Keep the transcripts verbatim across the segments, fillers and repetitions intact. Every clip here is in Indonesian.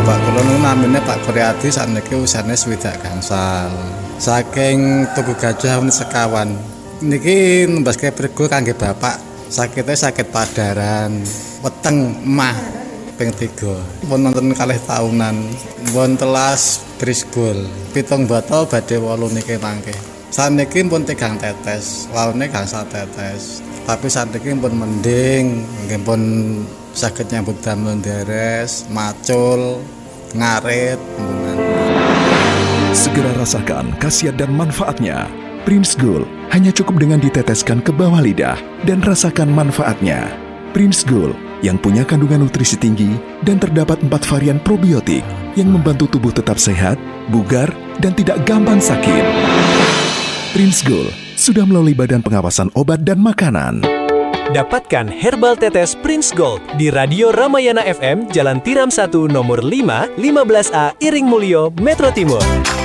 Bapak kula niku namine Pak Kuryadi sakniki usane swidak gangsal. Saking Tugu Gajah Unit Sekawan. Niki nembaske prego kangge Bapak. Sakite sakit padaran, weteng emah ping tiga. Pun nonton kalih taunan. Pun telas brisgol. Pitung botol badhe wolu niki mangke. Saniki pun tigang tetes, waune gangsal tetes. Tapi saniki pun mending, nggih pun saged nyambut damel deres, macul, ngarit, pembunan. Segera rasakan khasiat dan manfaatnya. Prince Gold hanya cukup dengan diteteskan ke bawah lidah dan rasakan manfaatnya. Prince Gold yang punya kandungan nutrisi tinggi dan terdapat empat varian probiotik yang membantu tubuh tetap sehat, bugar, dan tidak gampang sakit. Prince Gold sudah melalui Badan Pengawasan Obat dan Makanan. Dapatkan herbal tetes Prince Gold di Radio Ramayana F M, Jalan Tiram satu, nomor lima, lima belas A, Iring Mulyo, Metro Timur.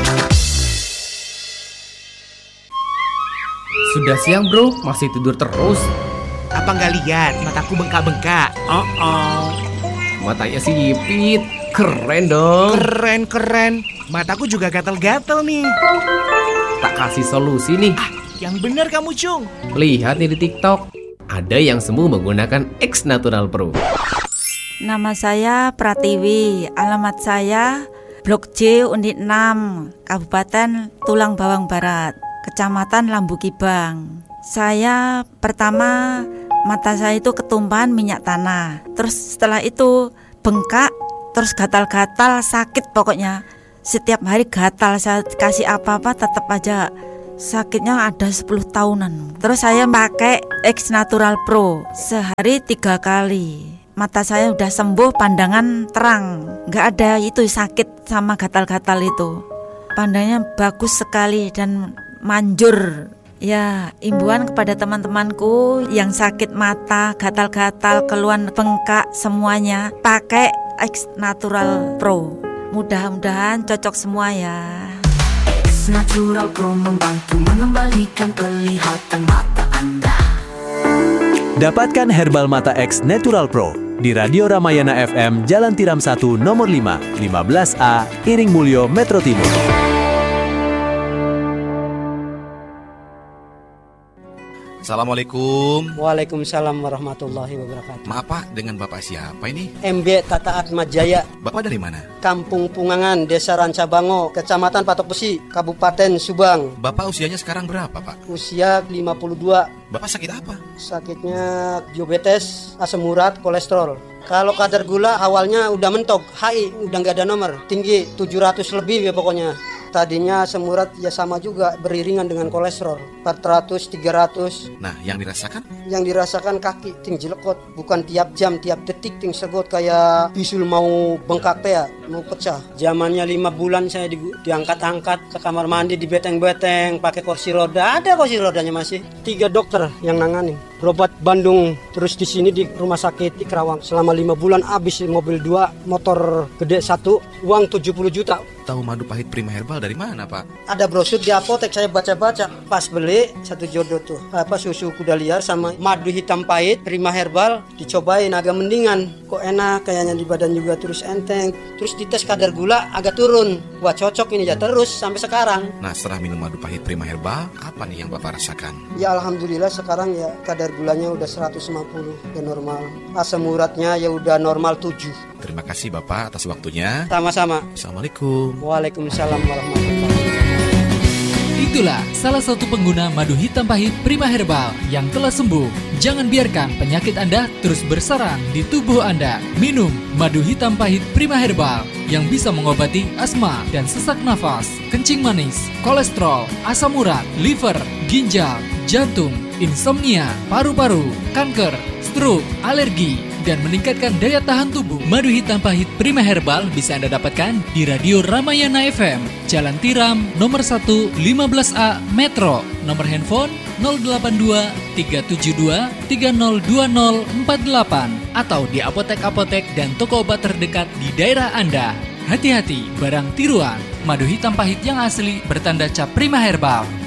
Sudah siang bro, masih tidur terus. Apa nggak lihat mataku bengkak-bengkak? Oh oh. Matanya sipit, keren dong. Keren keren. Mataku juga gatal-gatal nih. Tak kasih solusi nih. Ah, yang benar kamu Cung. Lihat nih di TikTok, ada yang sembuh menggunakan X Natural Pro. Nama saya Pratiwi, alamat saya Blok J Unit enam, Kabupaten Tulang Bawang Barat, Kecamatan Lambu Kibang. Saya pertama mata saya itu ketumpahan minyak tanah. Terus setelah itu bengkak, terus gatal-gatal, sakit pokoknya. Setiap hari gatal, saya kasih apa-apa tetap aja sakitnya ada sepuluh tahunan. Terus saya pakai X Natural Pro sehari tiga kali. Mata saya udah sembuh, pandangan terang, nggak ada itu sakit sama gatal-gatal itu. Pandangannya bagus sekali dan manjur. Ya, imbauan kepada teman-temanku yang sakit mata, gatal-gatal, keluhan bengkak semuanya, pakai X Natural Pro. Mudah-mudahan cocok semua ya. X Natural Pro membantu mengembalikan penglihatan mata Anda. Dapatkan herbal mata X Natural Pro di Radio Ramayana F M, Jalan Tiram satu, nomor lima, lima belas A, Iring Mulyo, Metro Timur. Assalamualaikum. Waalaikumsalam warahmatullahi wabarakatuh. Maaf Pak, dengan Bapak siapa ini? M B Tata Atma Jaya. Bapak dari mana? Kampung Pungangan, Desa Rancabango, Kecamatan Patok Besi, Kabupaten Subang. Bapak usianya sekarang berapa Pak? Usia lima puluh dua. Bapak sakit apa? Sakitnya diabetes, asam urat, kolesterol. Kalau kadar gula awalnya udah mentok, H I udah nggak ada nomor, tinggi tujuh ratus lebih ya pokoknya. Tadinya asam urat ya sama juga, beriringan dengan kolesterol, empat ratus, tiga ratus. Nah, yang dirasakan? Yang dirasakan kaki ting jelekot, bukan tiap jam, tiap detik ting segot kayak bisul mau bengkak ya, mau pecah. Zamannya lima bulan saya di, diangkat-angkat ke kamar mandi, di beteng-beteng, pakai kursi roda, ada kursi rodanya masih. Tiga dokter yang nangani. Berobat Bandung, terus di sini di rumah sakit di Kerawang selama lima bulan, habis mobil dua, motor gede satu, uang tujuh puluh juta. Tahu madu pahit Prima Herbal dari mana Pak? Ada brosur di apotek, saya baca-baca. Pas beli satu jodoh tuh, apa susu kuda liar sama madu hitam pahit Prima Herbal, dicobain agak mendingan. Kok enak, kayaknya di badan juga terus enteng. Terus dites kadar gula agak turun. Wah cocok ini ya, terus sampai sekarang. Nah setelah minum madu pahit Prima Herbal, apa nih yang Bapak rasakan? Ya alhamdulillah sekarang ya kadar gulanya udah seratus lima puluh, udah normal. Asam uratnya ya udah normal tujuh. Terima kasih Bapak atas waktunya. Sama-sama. Assalamualaikum. Waalaikumsalam warahmatullahi wabarakatuh. Itulah salah satu pengguna madu hitam pahit Prima Herbal yang telah sembuh. Jangan biarkan penyakit Anda terus bersarang di tubuh Anda. Minum madu hitam pahit Prima Herbal yang bisa mengobati asma dan sesak nafas, kencing manis, kolesterol, asam urat, liver, ginjal, jantung, insomnia, paru-paru, kanker, stroke, alergi, dan meningkatkan daya tahan tubuh. Madu hitam pahit Prima Herbal bisa Anda dapatkan di Radio Ramayana F M, Jalan Tiram, nomor satu, lima belas A, Metro. Nomor handphone nol delapan dua tiga tujuh dua tiga nol dua nol empat delapan atau di apotek-apotek dan toko obat terdekat di daerah Anda. Hati-hati, barang tiruan. Madu hitam pahit yang asli bertanda cap Prima Herbal.